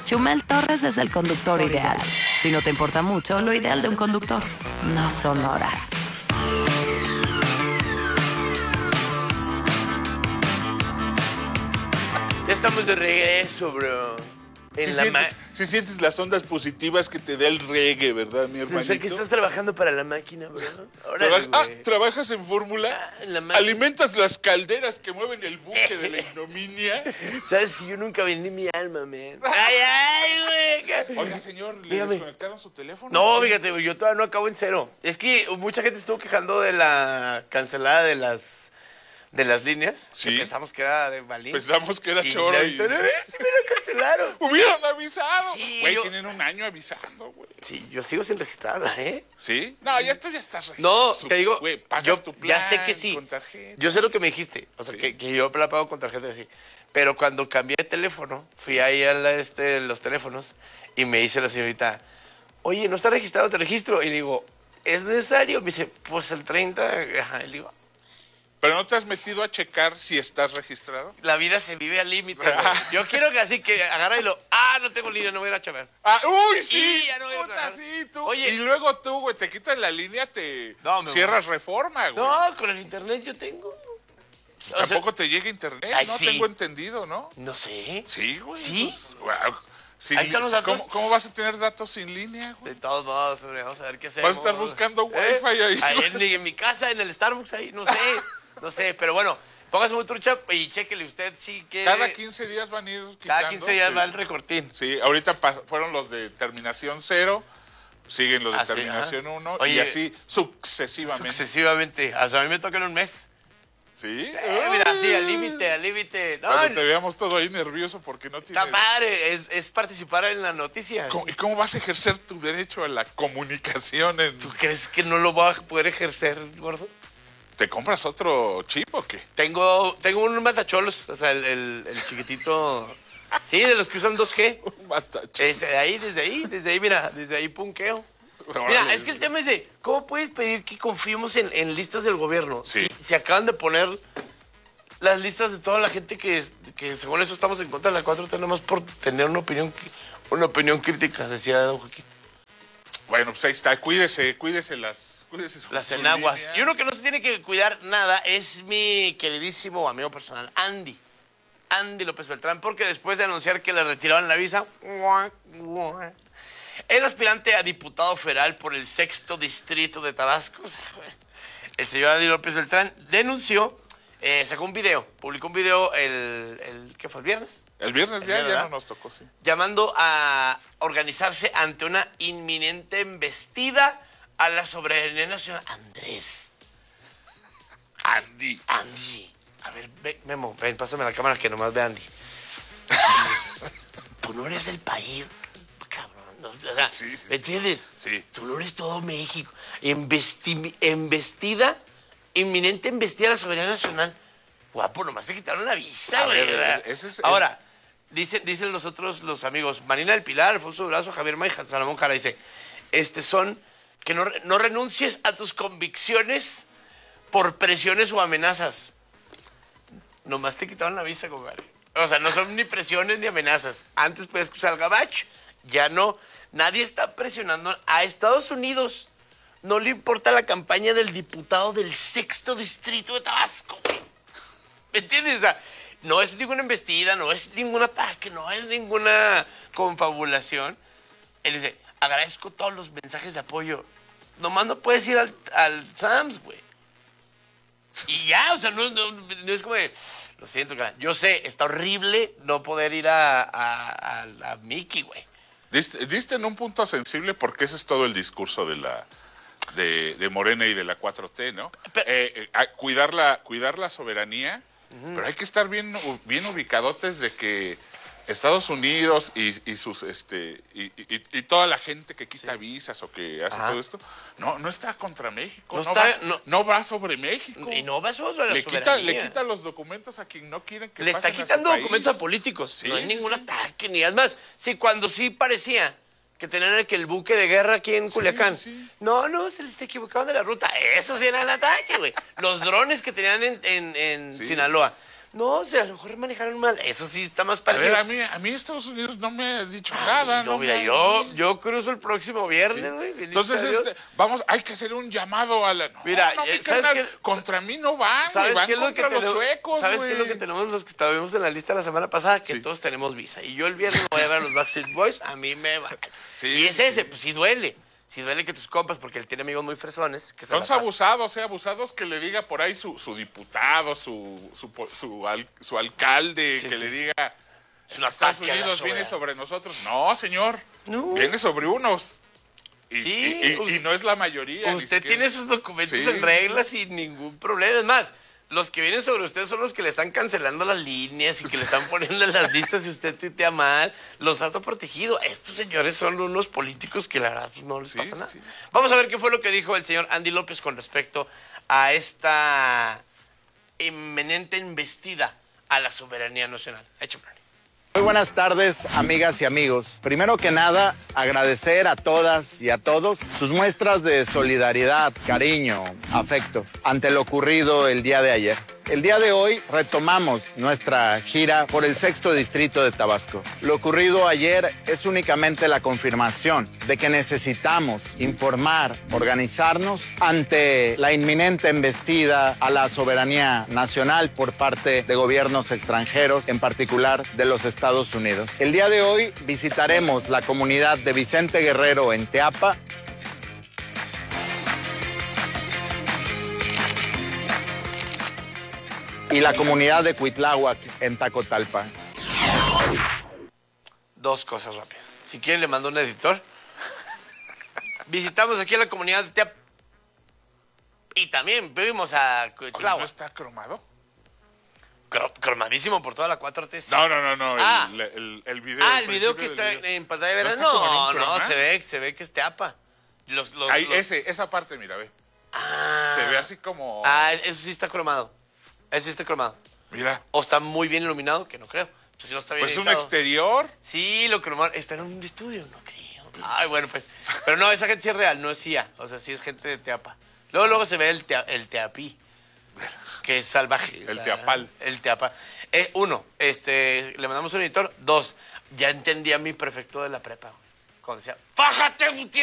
Chumel Torres es el conductor ideal. Si no te importa mucho, lo ideal de un conductor no son horas. Ya estamos de regreso, bro. Si sientes las ondas positivas que te da el reggae, ¿verdad, mi O hermanito? sea, que estás trabajando para la máquina, bro. Órale, güey. ¿Trabajas en Fórmula? En la máquina. ¿Alimentas las calderas que mueven el buque de la ignominia? ¿Sabes que yo nunca vendí mi alma, man? ¡Ay, güey! Oiga, señor, ¿le Dígame. desconectaron su teléfono? No, fíjate, güey, yo todavía no acabo en cero. Es que mucha gente estuvo quejando de la cancelada de las líneas. Sí. Que pensamos que era de Balín. Pensamos que era Y choro ya y... sí me la cancelaron. ¡Hubieran avisado! Sí, Güey, yo- tienen un año avisando, güey. Sí, yo sigo sin registrarla, ¿eh? ¿Sí? No, tú ya estás registrado. No, te digo, Güey, pagas yo tu plan ya sé que sí. con tarjeta. Yo sé lo que me dijiste, o sea, Sí. que yo la pago con tarjeta así. Pero cuando cambié de teléfono, fui ahí a los teléfonos y me dice la señorita, oye, ¿no está registrado? Te registro. Y le digo, ¿es necesario? Me dice, pues el 30. Ajá, y le digo, ¿Pero no te has metido a checar si estás registrado? la vida se vive al límite. güey. Yo quiero que así que agarra y no tengo línea, no voy a ir a chavar. ¡Uy, sí! Y ya no voy a Puta, trabajar. sí, tú. Oye. Y luego tú, güey, te quitas la línea, No, me cierras Reforma, güey. No, con el internet yo tengo. O sea, Tampoco te llega internet, Ay, no sí. tengo entendido, ¿no? no sé. Sí, güey. ¿Sí? Pues, wow. Sí, Ahí están los datos. ¿Cómo vas a tener datos sin línea, güey? De todos modos, hombre, vamos a ver qué hacemos. Vas a estar buscando Wi-Fi ahí. En mi casa, en el Starbucks, ahí, no sé, pero bueno, póngase muy trucha y chéquele usted sí que... Cada 15 días van a ir quitando. Cada 15 días sí. va el recortín. Sí, ahorita fueron los de terminación 0, siguen los de Ah, sí, terminación ajá. 1 y Oye, así sucesivamente. Sucesivamente. Hasta a mí me toca en un mes. ¿Sí? Mira, sí, al límite. No, Cuando te veamos todo ahí nervioso porque no tienes... está padre, es participar en la noticia. ¿Y cómo vas a ejercer tu derecho a la comunicación? ¿Tú crees que no lo voy a poder ejercer, gordo? ¿Te compras otro chip o qué? Tengo un matacholos, o sea, el chiquitito... Sí, de los que usan 2G. Un batacho. Desde ahí, mira, desde ahí punqueo. Mira, Órale. es que el tema es de, ¿cómo puedes pedir que confiemos en listas del gobierno? Sí. Si acaban de poner las listas de toda la gente que según eso estamos en contra de la 4T, nomás por tener una opinión crítica, decía don Joaquín. Bueno, pues ahí está, cuídese Las su enaguas. línea. Y uno que no se tiene que cuidar nada es mi queridísimo amigo personal, Andy López Beltrán, porque después de anunciar que le retiraban la visa, el aspirante a diputado federal por el 6º distrito de Tabasco, el señor Andy López Beltrán, denunció, sacó un video, publicó un video ¿qué fue? ¿El viernes? El viernes ya ¿verdad? no nos tocó, sí. Llamando a organizarse ante una inminente embestida a la soberanía nacional. Andy. A ver, Memo, ven, pásame la cámara que nomás ve a Andy. Tú no eres el país, cabrón. No, o sea, Sí. ¿me entiendes? Sí. Tú no eres todo México. Inminente embestida a la soberanía nacional. Guapo, nomás te quitaron la visa, A güey. ver, ¿verdad? ese Ahora, dicen los amigos, Marina del Pilar, Alfonso Brazo, Javier May, Salomón Jara, dice, son que no renuncies a tus convicciones por presiones o amenazas. Nomás te quitaron la visa, compadre. O sea, no son ni presiones ni amenazas. Antes puedes cruzar el gabacho, ya no. Nadie está presionando a Estados Unidos. No le importa la campaña del diputado del 6º distrito de Tabasco, güey. ¿Me entiendes? O sea, no es ninguna embestida, no es ningún ataque, no es ninguna confabulación. Él dice, agradezco todos los mensajes de apoyo. Nomás no puedes ir al Sams, güey. Y ya, o sea, no es como de, lo siento, cara. Yo sé, está horrible no poder ir a Mickey, güey. Diste en un punto sensible porque ese es todo el discurso de Morena y de la 4T, ¿no? Cuidar la soberanía, pero hay que estar bien ubicadotes de que Estados Unidos y sus y toda la gente que quita visas o que hace todo esto, no está contra México, no va sobre México. Y no va sobre la Le soberanía. quita los documentos a quien no quieren que Le pasen está a su quitando país. documentos a políticos. Sí, no hay sí, ningún sí. ataque, ni es más. Sí, cuando sí parecía que tenían el buque de guerra aquí en Culiacán. sí. No, se les equivocaban de la ruta. Eso sí era el ataque, güey. Los drones que tenían en Sí. Sinaloa. No, o sea, a lo mejor manejaron mal. Eso sí está más A parecido. ver, a mí Estados Unidos no me ha dicho nada. No, mira, yo cruzo el próximo viernes, güey. Entonces, hay que hacer un llamado a la... No, Mira, no, mi ¿sabes carnal, qué? contra mí no van, ¿Sabes güey, van qué es lo que contra los tenemos? suecos, ¿Sabes güey. qué es lo que tenemos los que estábamos en la lista la semana pasada? Que Sí. todos tenemos visa. Y yo el viernes voy a ver a los Backstreet Boys, a mí me va. Sí, Y es ese, pues sí duele. Sí duele que tus compas, porque él tiene amigos muy fresones. Que Entonces abusados que le diga por ahí su diputado, su alcalde, Sí, que sí. le diga Es un Estados ataque a la Unidos viene soberanía. sobre nosotros. No, señor, No. viene sobre unos. Sí, Y no es la mayoría. ni Usted siquiera. tiene sus documentos Sí, en regla sin ningún problema. Es más, los que vienen sobre usted son los que le están cancelando las líneas y que le están poniendo en las listas si usted tuitea mal. Los datos protegidos. Estos señores son unos políticos que la verdad no les Sí, pasa nada. sí. Vamos a ver qué fue lo que dijo el señor Andy López con respecto a esta inminente embestida a la soberanía nacional. Échame. Muy buenas tardes, amigas y amigos. Primero que nada, agradecer a todas y a todos sus muestras de solidaridad, cariño, afecto ante lo ocurrido el día de ayer. El día de hoy retomamos nuestra gira por el 6º distrito de Tabasco. Lo ocurrido ayer es únicamente la confirmación de que necesitamos informar, organizarnos ante la inminente embestida a la soberanía nacional por parte de gobiernos extranjeros, en particular de los Estados Unidos. El día de hoy visitaremos la comunidad de Vicente Guerrero en Teapa, y la comunidad de Cuitláhuac en Tacotalpa. Dos cosas rápidas. Si quieren, le mando un editor. Visitamos aquí a la comunidad de Teapa. Y también vimos a Oye, Cuitláhuac. ¿no está cromado? Cromadísimo por toda la 4T. No. Ah. El video. El video que está en pantalla verde. está como en un No, croma? se ve que es Teapa. Ahí, esa parte, mira, ve. Se ve así como... Eso sí está cromado. Eso sí está cromado. Mira, O está muy bien iluminado, que no creo. Pues, si no está bien pues un editado. exterior. Sí, lo cromaron. Está en un estudio, no creo. Ay, bueno, pues. Pero no, esa gente sí es real, no es CIA. O sea, sí es gente de Teapa. Luego se ve el Teapí, que es salvaje. El Teapal. El Teapal. Uno, le mandamos un editor. Dos, ya entendí a mi prefecto de la prepa. Cuando decía, ¡fájate, Gutiérrez!